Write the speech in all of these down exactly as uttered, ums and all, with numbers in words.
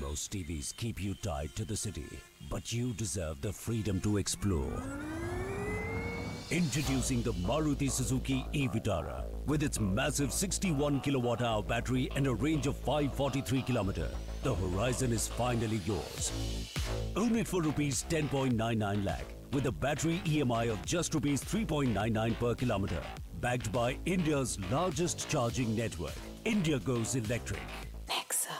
Most T Vs keep you tied to the city, but you deserve the freedom to explore. Introducing the Maruti Suzuki e-Vitara with its massive sixty-one kilowatt hour battery and a range of five hundred forty-three kilometers. The horizon is finally yours. Own it for rupees ten point nine nine lakh with a battery E M I of just rupees three point nine nine per kilometer. Backed by India's largest charging network. India goes electric. Nexa.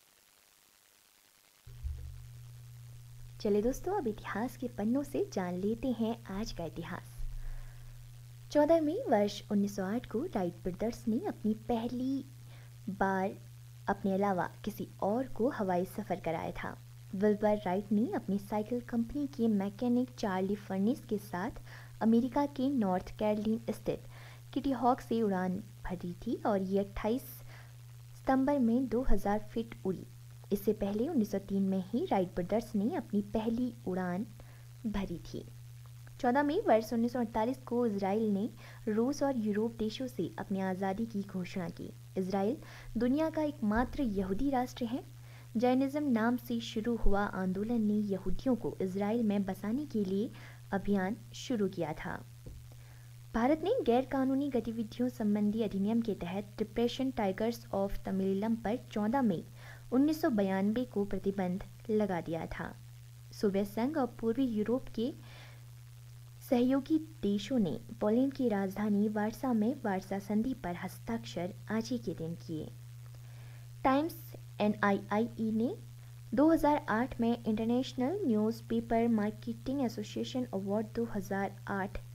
चलिए दोस्तों, अब इतिहास के पन्नों से जान लेते हैं आज का इतिहास। चौदह मई वर्ष उन्नीस सौ आठ को राइट ब्रदर्स ने अपनी पहली बार अपने अलावा किसी और को हवाई सफ़र कराया था। विल्बर राइट ने अपनी साइकिल कंपनी के मैकेनिक चार्ली फर्निस के साथ अमेरिका के नॉर्थ कैरोलिना स्थित किटी हॉक से उड़ान भरी थी और ये अट्ठाईस सितंबर में दो हज़ार फीट उड़ी। इससे पहले उन्नीस सौ तीन में ही राइट ब्रदर्स ने अपनी पहली उड़ान भरी थी। चौदह मई वर्ष उन्नीस सौ अड़तालीस को इजराइल ने रूस और यूरोप देशों से अपनी आज़ादी की घोषणा की। इजराइल दुनिया का एकमात्र यहूदी राष्ट्र है। जैनिज़्म नाम से शुरू हुआ आंदोलन ने यहूदियों को इजराइल में बसाने के लिए अभियान शुरू किया था। भारत ने गैर कानूनी गतिविधियों संबंधी अधिनियम के तहत डिप्रेशन टाइगर्स ऑफ तमिलम पर चौदह मई उन्नीस सौ बयानवे को प्रतिबंध लगा दिया था। सोवियत संघ और पूर्वी यूरोप के सहयोगी देशों ने पोलैंड की राजधानी वार्सा में वार्सा संधि पर हस्ताक्षर आज ही के दिन किए। टाइम्स एन आई आई ई ने दो हज़ार आठ में international newspaper marketing association award दो हज़ार आठ